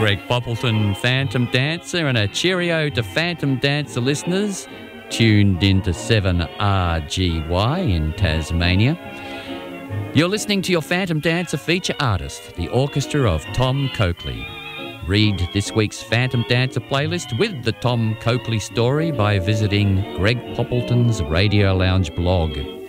Greg Poppleton, Phantom Dancer, and a cheerio to Phantom Dancer listeners tuned into 7RGY in Tasmania. You're listening to your Phantom Dancer feature artist, the Orchestra of Tom Coakley. Read this week's Phantom Dancer playlist with the Tom Coakley story by visiting Greg Poppleton's Radio Lounge blog.